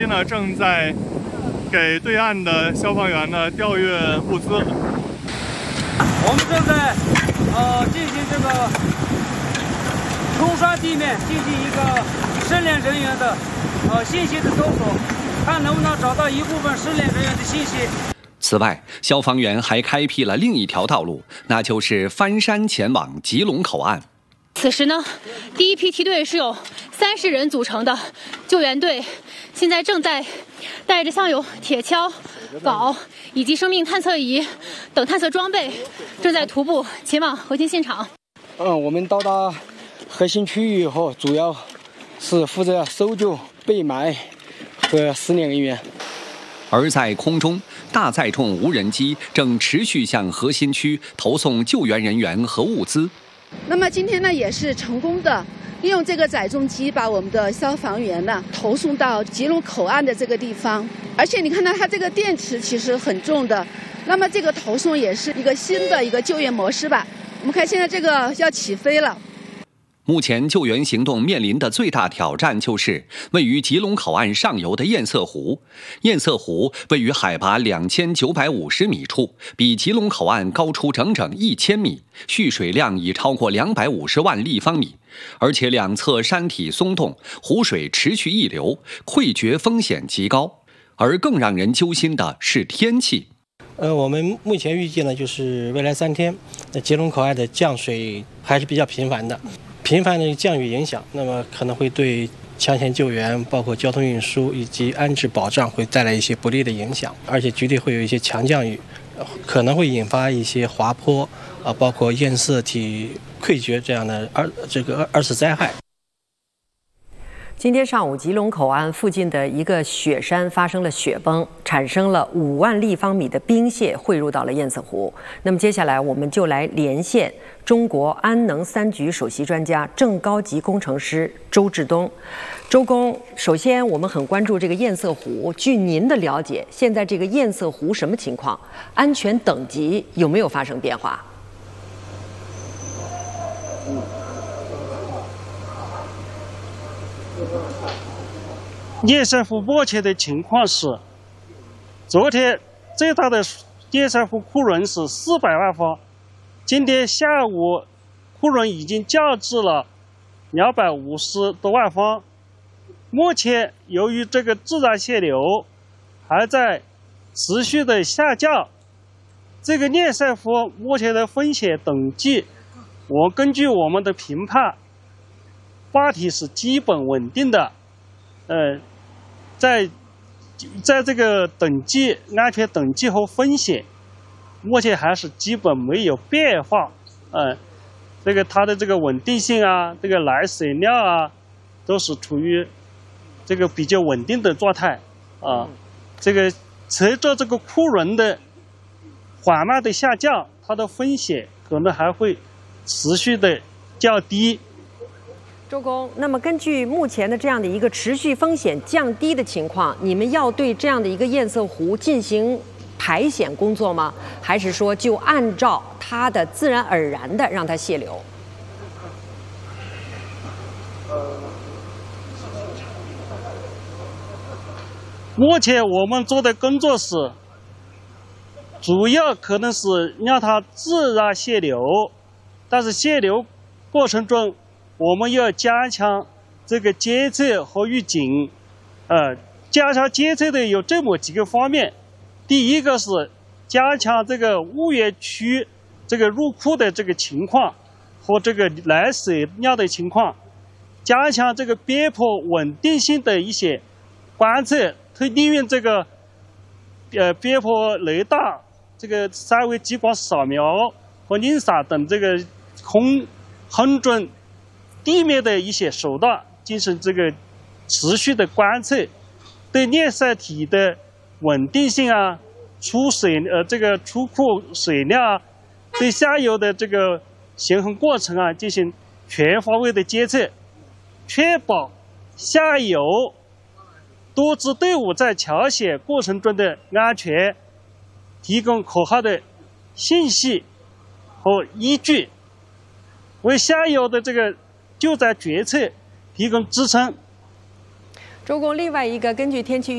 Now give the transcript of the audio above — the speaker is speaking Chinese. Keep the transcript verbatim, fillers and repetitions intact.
现在正在给对岸的消防员呢调运物资。 我们正在呃进行这个冲刷地面，进行一个失联人员的呃信息的搜索，看能不能找到一部分失联人员的信息。 此外，消防员还开辟了另一条道路，那就是翻山前往吉隆口岸。 此时呢，第一批梯队是由三十人组成的救援队，现在正在带着像有铁锹、镐以及生命探测仪等探测装备，正在徒步前往核心现场。 嗯，我们到达核心区域以后，主要是负责搜救、被埋和失联人员。 而在空中，大载重无人机正持续向核心区投送救援人员和物资。 那么今天呢，也是成功的利用这个载重机把我们的消防员呢投送到吉隆口岸的这个地方。而且你看到它这个电池其实很重的，那么这个投送也是一个新的一个救援模式吧。我们看现在这个要起飞了。 目前救援行动面临的最大挑战就是位于吉隆口岸上游的堰塞湖。堰塞湖位于海拔两千九百五十米处，比吉隆口岸高出整整一千米，蓄水量已超过两百五十万立方米。而且两侧山体松动，湖水持续溢流，溃决风险极高。而更让人揪心的是天气。 呃，我们目前预计呢，就是未来三天，那吉隆口岸的降水还是比较频繁的。频繁的降雨影响，那么可能会对抢险救援、包括交通运输以及安置保障会带来一些不利的影响，而且局里会有一些强降雨，可能会引发一些滑坡啊，包括堰塞体溃决这样的二这个二次灾害。 今天上午，吉隆口岸附近的一个雪山发生了雪崩，产生了五万立方米的冰屑汇入到了堰塞湖。那么接下来我们就来连线中国安能三局首席专家、正高级工程师周志东。周工，首先我们很关注这个堰塞湖，据您的了解，现在这个堰塞湖什么情况？安全等级有没有发生变化？ 堰塞湖目前的情况是，昨天最大的堰塞湖库容是四百万方，今天下午库容已经降至了两百五十多万方。目前由于这个自然泄流还在持续的下降，这个堰塞湖目前的风险等级，我根据我们的评判，坝体是基本稳定的。呃，在在这个等级安全等级和风险，目前还是基本没有变化。呃，这个它的这个稳定性啊，这个来水量啊，都是处于这个比较稳定的状态啊。这个随着这个库容的缓慢的下降，它的风险可能还会持续的降低。 周工，那么根据目前的这样的一个持续风险降低的情况，你们要对这样的一个堰塞湖进行排险工作吗？还是说就按照它的自然而然的让它泄流？ 目前我们做的工作是，主要可能是让它自然泄流，但是泄流过程中，我们要加强这个监测和预警。呃，加强监测的有这么几个方面。第一个是加强这个物源区这个入库的这个情况和这个来水量的情况，加强这个边坡稳定性的一些观测，可以利用这个呃边坡雷达、这个三维激光扫描和零散等这个空衡准地面的一些手段进行这个持续的观测，对堰塞体的稳定性啊、出水呃这个出库水量啊，对下游的这个形成过程啊进行全方位的监测，确保下游多支队伍在抢险过程中的安全，提供可靠的信息和依据，为下游的这个救灾决策提供支撑。 周工，另外一个根据天气